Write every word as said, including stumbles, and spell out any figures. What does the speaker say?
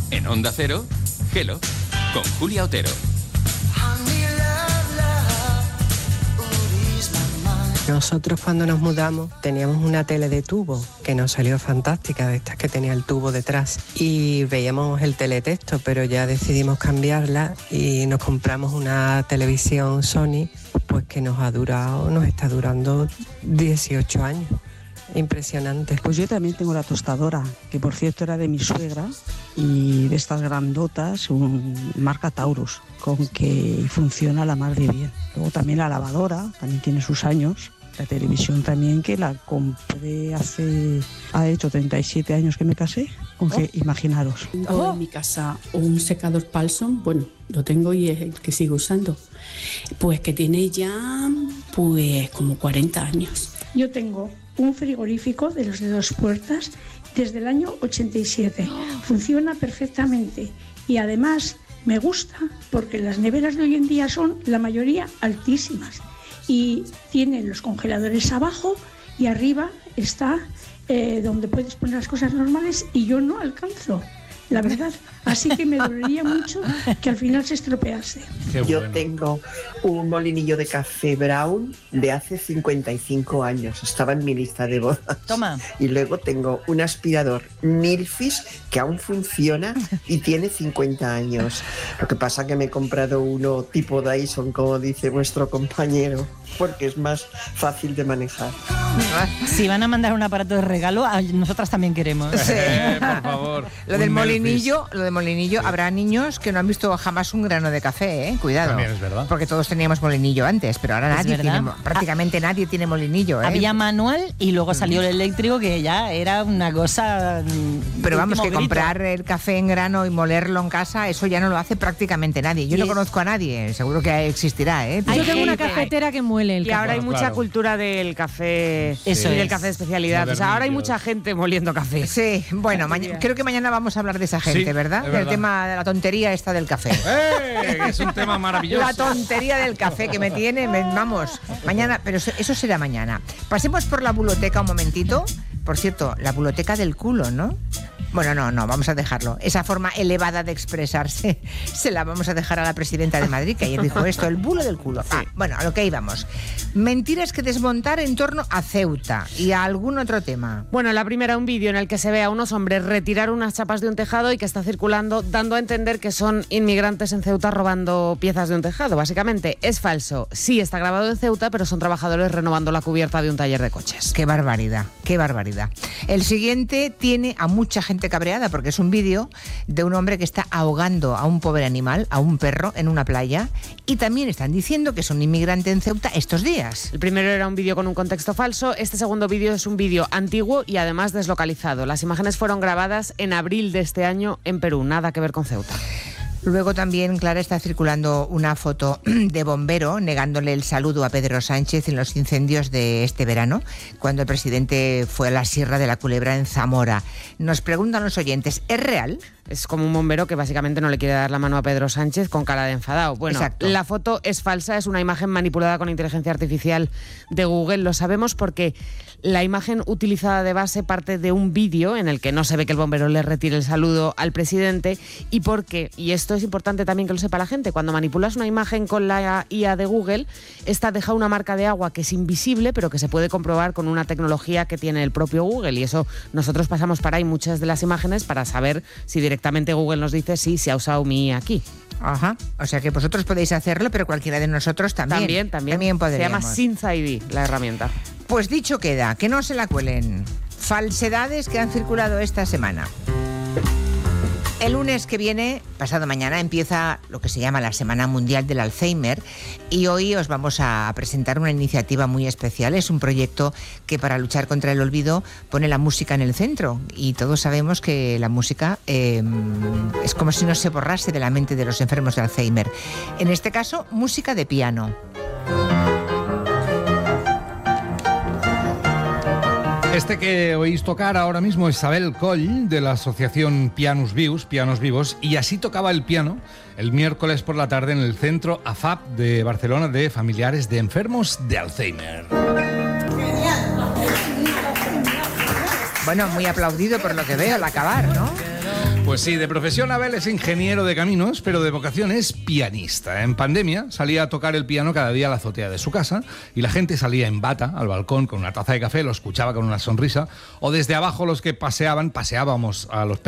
En Onda Cero, Hello, con Julia Otero. Nosotros cuando nos mudamos teníamos una tele de tubo que nos salió fantástica, de estas que tenía el tubo detrás, y veíamos el teletexto, pero ya decidimos cambiarla y nos compramos una televisión Sony, pues que nos ha durado, nos está durando dieciocho años. Impresionante. Pues yo también tengo la tostadora, que por cierto era de mi suegra, y de estas grandotas, un marca Taurus, con que funciona la mar de bien. Luego también la lavadora, también tiene sus años. La televisión también, que la compré hace, ha hecho treinta y siete años que me casé, con que, oh. imaginaros. Tengo oh. en mi casa un secador Paulson, bueno, lo tengo y es el que sigo usando, pues que tiene ya pues como cuarenta años. Yo tengo un frigorífico de los de dos puertas desde el año ochenta y siete. Funciona perfectamente y además me gusta porque las neveras de hoy en día son la mayoría altísimas y tienen los congeladores abajo y arriba está eh, donde puedes poner las cosas normales y yo no alcanzo, la verdad. Así que me dolería mucho que al final se estropease. Bueno. Yo tengo un molinillo de café Brown de hace cincuenta y cinco años. Estaba en mi lista de bodas. Toma. Y luego tengo un aspirador Nilfisk que aún funciona y tiene cincuenta años. Lo que pasa que me he comprado uno tipo Dyson, como dice vuestro compañero, porque es más fácil de manejar. Si van a mandar un aparato de regalo, nosotras también queremos. Sí. Eh, por favor. Lo del molinillo, lo del molinillo, sí. Habrá niños que no han visto jamás un grano de café, ¿eh? Cuidado. También es verdad. Porque todos teníamos molinillo antes, pero ahora nadie tiene, prácticamente ah, nadie tiene molinillo, ¿eh? Había manual y luego salió el eléctrico, que ya era una cosa. Pero vamos, que grito. Comprar el café en grano y molerlo en casa, eso ya no lo hace prácticamente nadie. Yo y no es... conozco a nadie, seguro que existirá, ¿eh? Yo tengo una cafetera que muele el y café. Y ahora hay mucha claro. cultura del café Eso y es. del café de especialidad. O sea, ahora hay mucha gente moliendo café. Sí, bueno, maña- creo que mañana vamos a hablar de esa gente, sí, ¿verdad? verdad. Del tema de la tontería esta del café. ¡Eh! Es un tema maravilloso. La tontería del café que me tiene, me, vamos, mañana, pero eso, eso será mañana. Pasemos por la buloteca un momentito. Por cierto, la buloteca del culo, ¿no? Bueno, no, no, vamos a dejarlo. Esa forma elevada de expresarse se la vamos a dejar a la presidenta de Madrid, que ayer dijo esto, el bulo del culo. Ah, bueno, a lo que íbamos. Mentiras que desmontar en torno a Ceuta y a algún otro tema. Bueno, la primera, un vídeo en el que se ve a unos hombres retirar unas chapas de un tejado y que está circulando, dando a entender que son inmigrantes en Ceuta robando piezas de un tejado. Básicamente, es falso. Sí, está grabado en Ceuta, pero son trabajadores renovando la cubierta de un taller de coches. Qué barbaridad, qué barbaridad. El siguiente tiene a mucha gente cabreada porque es un vídeo de un hombre que está ahogando a un pobre animal, a un perro, en una playa, y también están diciendo que es un inmigrante en Ceuta estos días. El primero era un vídeo con un contexto falso, este segundo vídeo es un vídeo antiguo y además deslocalizado. Las imágenes fueron grabadas en abril de este año en Perú, nada que ver con Ceuta. Luego también, Clara, está circulando una foto de bombero negándole el saludo a Pedro Sánchez en los incendios de este verano, cuando el presidente fue a la Sierra de la Culebra en Zamora. Nos preguntan los oyentes, ¿es real? Es como un bombero que básicamente no le quiere dar la mano a Pedro Sánchez con cara de enfadado. Bueno, exacto. La foto es falsa, es una imagen manipulada con inteligencia artificial de Google. Lo sabemos porque la imagen utilizada de base parte de un vídeo en el que no se ve que el bombero le retire el saludo al presidente y porque, y esto es importante también que lo sepa la gente, cuando manipulas una imagen con la I A de Google, esta deja una marca de agua que es invisible pero que se puede comprobar con una tecnología que tiene el propio Google y eso nosotros pasamos para ahí muchas de las imágenes para saber si directamente Google nos dice sí, se ha usado mi I A aquí. Ajá, o sea que vosotros podéis hacerlo, pero cualquiera de nosotros también. También, también. También podríamos. Se llama Synth I D, la herramienta. Pues dicho queda, que no se la cuelen. Falsedades que han circulado esta semana. El lunes que viene, pasado mañana, empieza lo que se llama la Semana Mundial del Alzheimer y hoy os vamos a presentar una iniciativa muy especial. Es un proyecto que para luchar contra el olvido pone la música en el centro y todos sabemos que la música eh, es como si no se borrase de la mente de los enfermos de Alzheimer. En este caso, música de piano. Este que oís tocar ahora mismo es Isabel Coll, de la asociación Pianos Vius, Pianos Vivos, y así tocaba el piano el miércoles por la tarde en el centro A F A P de Barcelona de familiares de enfermos de Alzheimer. Bueno, muy aplaudido por lo que veo al acabar, ¿no? Pues sí, de profesión Abel es ingeniero de caminos, pero de vocación es pianista. En pandemia salía a tocar el piano cada día a la azotea de su casa y la gente salía en bata al balcón con una taza de café, lo escuchaba con una sonrisa, o desde abajo los que paseaban, paseábamos a los